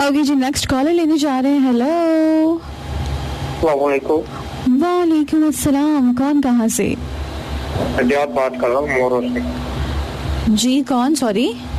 Okay जी, next collar लेने जा रहे हैं। हेलो, वालेकुम अस्सलाम। कौन कहाँ से? बात कर रहा हूँ मोरो से। जी कौन? सॉरी